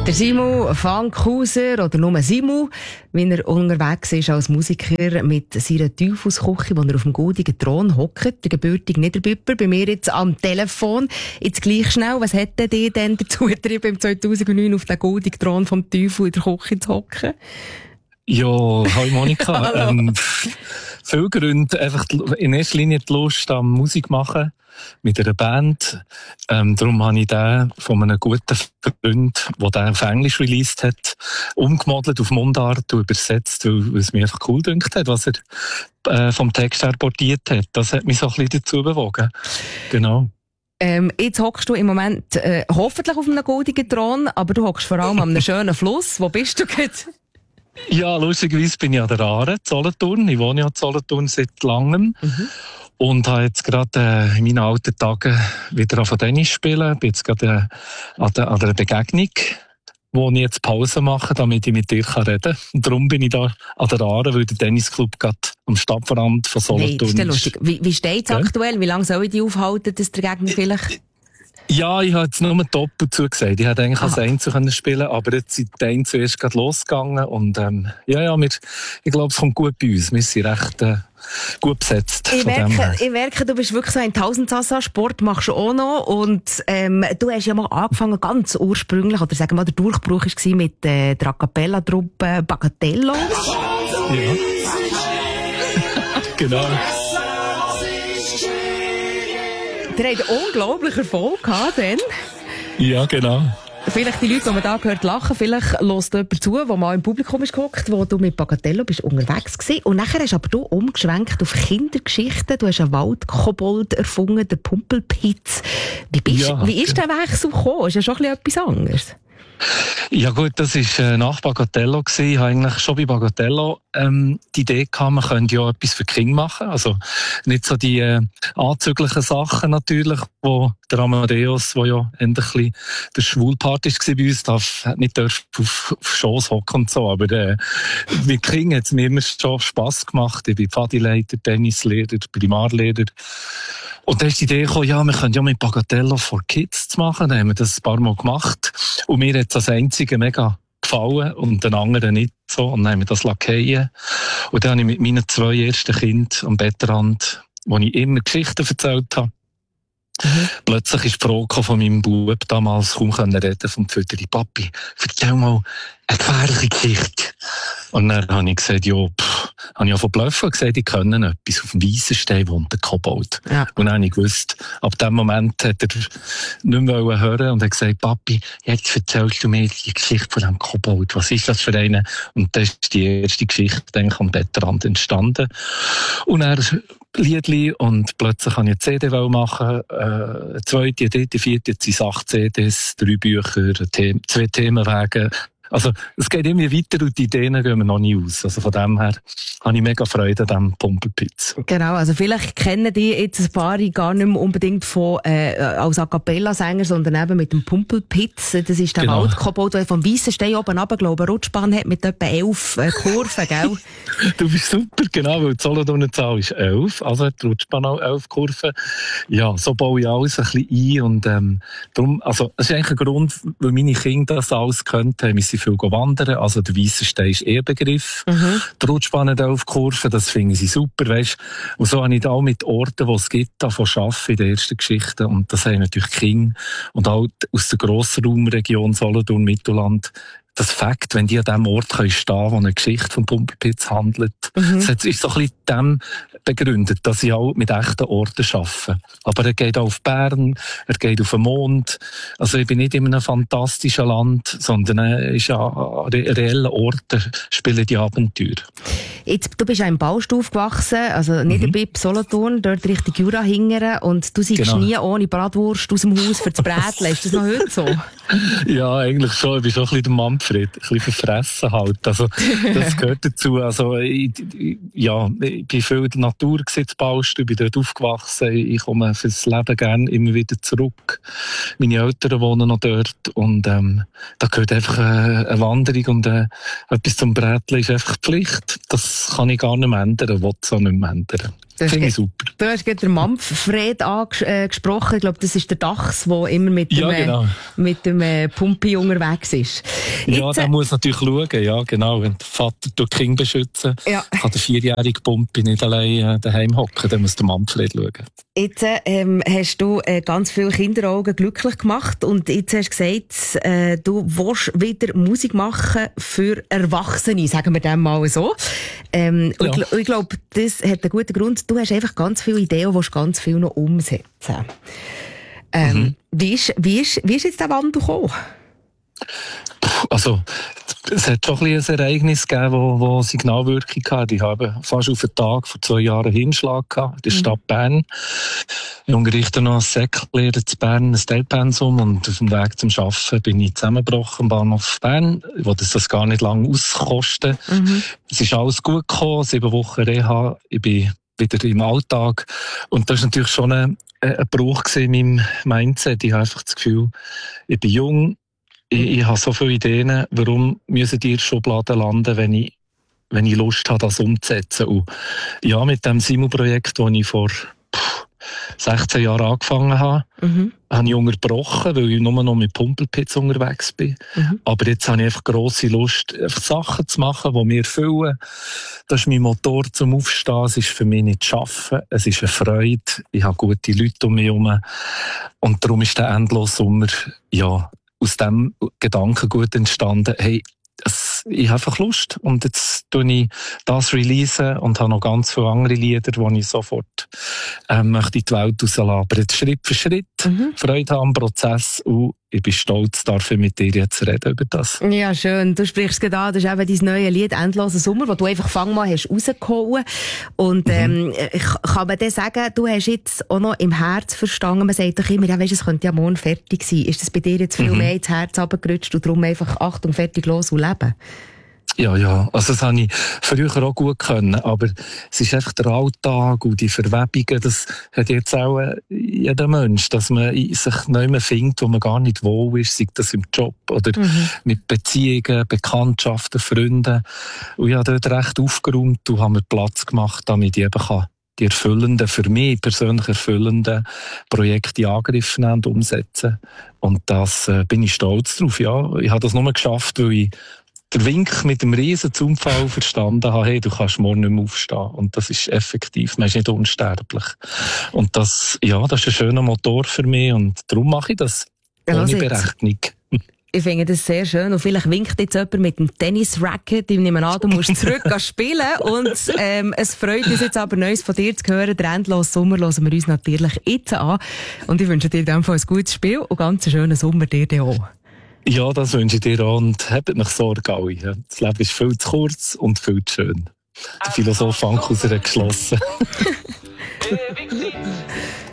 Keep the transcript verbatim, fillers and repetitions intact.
Der Simon Fankhauser, oder nur Simon, wenn er unterwegs ist als Musiker mit seiner Teufelsküche, wo er auf dem goldigen Thron hockt, der gebürtige Niederbüpper, bei mir jetzt am Telefon. Jetzt gleich schnell, was hätte dir denn dazu getrieben, im zweitausendneun auf den goldigen Thron vom Teufel in der Küche zu hocken? Ja, hi Monika. ähm, viele Gründe. Einfach in erster Linie die Lust am Musik machen mit einer Band. Ähm, darum habe ich den von einem guten Freund, der den auf Englisch released hat, umgemodelt auf Mundart und übersetzt, weil es mir einfach cool gedünkt hat, was er äh, vom Text her portiert hat. Das hat mich so ein bisschen dazu bewogen. Genau. Ähm, jetzt hockst du im Moment äh, hoffentlich auf einem goldigen Thron, aber du hockst vor allem an einem schönen Fluss. Wo bist du jetzt? Ja, lustigerweise bin ich an der Aare, Solothurn. Ich wohne ja in Solothurn seit langem. Mhm. Und habe jetzt gerade äh, in meinen alten Tagen wieder auf Tennis spielen. Bin jetzt gerade äh, an, der, an der Begegnung, wo ich jetzt Pause mache, damit ich mit dir reden kann. Und darum bin ich da an der Aare, weil der Tennisclub gerade am Stadtrand von Solothurn hey, das ist. Ja lustig. Wie, wie steht es ja. aktuell? Wie lange soll ich dich aufhalten, dass der Gegner vielleicht... Ja, ich habe jetzt nur Doppel zugesagt. Ich hätte eigentlich als Einzel spielen, aber jetzt sind die Einzel zuerst gerade losgegangen. Und ähm, ja, ja, wir, ich glaube, es kommt gut bei uns. Wir sind recht äh, gut besetzt. Ich merke, ich merke, du bist wirklich so ein Tausendsassa. Sport machst du auch noch. Und ähm, du hast ja mal angefangen, ganz ursprünglich, oder sagen wir mal, der Durchbruch war mit äh, der A Cappella-Truppe Bagatello. Ja. Genau. Der hat unglaublichen Erfolg gehabt, dann. Ja, genau. Vielleicht die Leute, die man da gehört, lachen, vielleicht hörst du jemand zu, der mal im Publikum ist gehockt, wo du mit Bagatello bist unterwegs gewesen. Und nachher hast aber du umgeschwenkt auf Kindergeschichten. Du hast einen Waldkobold erfunden, den Pumpelpitz. Wie, bist, ja, wie ist der Wechsel gekommen? Ist ja schon ein bisschen etwas anderes. Ja gut, das war äh, nach Bagatello gewesen. Ich habe eigentlich schon bei Bagatello ähm, die Idee gehabt, man könnte ja etwas für Kinder machen. Also nicht so die äh, anzüglichen Sachen natürlich, wo der Amadeus, der ja endlich ein der Schwulpart war bei uns, darf nicht auf, auf, auf Schoss hocken und so. Aber äh, mit Kindern hat es mir immer schon Spass gemacht. Ich bin Pfadileiter, Tennislehrer, Primarlehrer. Und da ist die Idee gekommen, ja, wir können ja mit Bagatello for Kids zu machen. Dann haben wir das ein paar Mal gemacht. Und mir hat das einzige mega gefallen und den anderen nicht so. Und dann haben wir das lackieren. Und dann habe ich mit meinen zwei ersten Kindern am Bettrand, wo ich immer Geschichten erzählt habe, mhm. plötzlich ist die Frage von meinem Bub damals, kaum können reden, vom Fütteri, Papi, erzähl mal eine gefährliche Geschichte. Und dann habe ich gesagt, ja, pff, habe ich auch von Bluffen gesagt, ich können etwas. Auf dem Weissenstein wohnt der Kobold. Ja. Und dann habe ich gewusst, ab dem Moment hat er nicht mehr hören und hat gesagt, Papi, jetzt erzählst du mir die Geschichte von dem Kobold. Was ist das für eine? Und das ist die erste Geschichte, denke ich, am Bettrand entstanden. Und er Liedli und plötzlich kann ich eine C D machen, äh, eine zweite, eine dritte, vierte, jetzt sind es acht C Ds, drei Bücher, The- zwei Themenwege. Also, es geht immer weiter und die Ideen gehen wir noch nie aus. Also von dem her habe ich mega Freude an diesem Pumpelpitz. Genau, also vielleicht kennen die jetzt ein paar gar nicht mehr unbedingt von, äh, als A Cappella-Sänger, sondern eben mit dem Pumpelpitz. Das ist der genau. Waldkobold, der vom Weissenstein oben runter, glaube ich, eine Rutschbahn hat mit etwa elf äh, Kurven, gell? Du bist super, genau, weil die Solothurner-Zahl ist elf, also hat die Rutschbahn auch elf Kurven. Ja, so baue ich alles ein bisschen ein und ähm, darum, also das ist eigentlich ein Grund, weil meine Kinder das alles können, haben wir viel wandern. Also der Weissenstein ist eher Begriff. Mhm. Die Rutschbahn hat elf Kurven, das finden sie super, weißt. Und so habe ich da auch mit Orten, die es gibt, davon arbeiten in den ersten Geschichten. Und das haben natürlich Kinder und auch aus der Grossraumregion Solothurn, Mittelland. Das Fakt, wenn die an dem Ort stehen können, wo eine Geschichte vom Pumpelpitz handelt, mhm. das ist so ein bisschen dem begründet, dass ich auch mit echten Orten arbeite. Aber er geht auch auf Bern, er geht auf den Mond. Also ich bin nicht in einem fantastischen Land, sondern er ist ja an reellen Orten, spielen die Abenteuer. Jetzt, du bist ja im Baustu aufgewachsen, also Niederbipp, Solothurn, dort Richtung Jura hingern, und du siehst genau. nie ohne Bratwurst aus dem Haus für das Brätchen. Ist das noch heute so? Ja, eigentlich schon. Ich bin schon ein bisschen der Manfred, ein bisschen verfressen halt. Also, das gehört dazu. Also, ich, ja, ich bin viel in der Natur gewesen, Baustu, ich bin dort aufgewachsen. Ich komme fürs Leben gerne immer wieder zurück. Meine Eltern wohnen noch dort und, ähm, da gehört einfach eine, eine Wanderung und äh, etwas zum Brätchen ist einfach Pflicht. Das kann ich gar nicht mehr ändern, will es auch nicht mehr ändern. Finde ich super. Du hast gerade den Manfred angesprochen. Ich glaube, das ist der Dachs, der immer mit dem, ja, genau. mit dem äh, Pumpi unterwegs ist. Ja, Jetzt, der muss natürlich schauen. Ja, genau. Wenn der Vater die Kinder beschützen ja. kann der vierjährige Pumpi nicht allein äh, daheim hocken. Dann muss der Manfred schauen. Jetzt ähm, hast du äh, ganz viele Kinderaugen glücklich gemacht und jetzt hast du gesagt, äh, du willst wieder Musik machen für Erwachsene, sagen wir dem mal so. Ähm, ja. Ich, ich glaube, das hat einen guten Grund. Du hast einfach ganz viele Ideen und willst ganz viel noch umsetzen. Ähm, mhm. wie, ist, wie, ist, wie ist jetzt der Wandel gekommen? Also, es hat schon ein, ein Ereignis gegeben, das, das Signalwirkung hatte. Ich habe fast auf den Tag vor zwei Jahren einen Hinschlag gehabt, in der mhm. Stadt Bern. Ich unterrichte noch als Säcklehrer in Bern ein Teilpensum und auf dem Weg zum Arbeiten bin ich zusammengebrochen am Bahnhof Bern. Ich wollte das gar nicht lange auskosten. Mhm. Es ist alles gut gekommen, sieben Wochen Reha, ich bin wieder im Alltag. Und das war natürlich schon ein, ein Bruch in meinem Mindset. Ich habe einfach das Gefühl, ich bin jung, Ich, ich habe so viele Ideen, warum müssen die in der Schublade landen, wenn ich, wenn ich Lust habe, das umzusetzen. Und ja, mit dem SIMU-Projekt, das ich vor pff, sechzehn Jahren angefangen habe, mhm. habe ich unterbrochen, weil ich nur noch mit Pumpelpits unterwegs bin. Mhm. Aber jetzt habe ich einfach grosse Lust, einfach Sachen zu machen, die mir erfüllen. Das ist mein Motor zum Aufstehen. Es ist für mich nicht zu arbeiten. Es ist eine Freude. Ich habe gute Leute um mich herum. Und darum ist der endlose Sommer, ja, aus diesem Gedankengut entstanden, hey, es, ich habe einfach Lust. Und jetzt tue ich das releasen und habe noch ganz viele andere Lieder, die ich sofort ähm, möchte in die Welt rauslassen. Aber jetzt Schritt für Schritt, mhm. Freude haben am Prozess und ich bin stolz, darf ich mit dir jetzt reden über das. Ja, schön. Du sprichst gerade an, das ist eben dein neues Lied «Endloser Sommer», das du einfach «Fang mal» hast rausgehauen. Und ähm, mhm. kann man dann sagen, du hast jetzt auch noch im Herz verstanden, man sagt doch immer, ja, weißt, es könnte ja morgen fertig sein. Ist das bei dir jetzt viel mhm. mehr ins Herz runtergerutscht und darum einfach «Achtung, fertig, los und leben»? Ja, ja, also das habe ich früher auch gut können, aber es ist einfach der Alltag und die Verwebungen, das hat jetzt auch jeder Mensch, dass man sich nicht mehr findet, wo man gar nicht wohl ist, sei das im Job oder mhm. mit Beziehungen, Bekanntschaften, Freunden. Und ich habe dort recht aufgeräumt und habe mir Platz gemacht, damit ich eben kann die erfüllenden, für mich persönlich erfüllenden Projekte in Angriff nehmen und umsetzen. Und das äh, bin ich stolz drauf, ja. Ich habe das nur geschafft, weil ich der Wink mit dem riesen Zunfall verstanden habe, hey, du kannst morgen nicht mehr aufstehen. Und das ist effektiv, man ist nicht unsterblich. Und das, ja, das ist ein schöner Motor für mich und darum mache ich das ja, ohne Berechnung. Ich finde das sehr schön und vielleicht winkt jetzt jemand mit dem Tennis-Racket, ich nehme an, du musst zurück spielen und ähm, es freut uns jetzt aber, Neues von dir zu hören. Der endlose Sommer hören wir uns natürlich jetzt an und ich wünsche dir in diesem Fall ein gutes Spiel und ganz einen schönen Sommer dir auch. Ja, das wünsche ich dir auch und habt nicht Sorge alle. Das Leben ist viel zu kurz und viel zu schön. Der Philosoph Ankhauser hat geschlossen.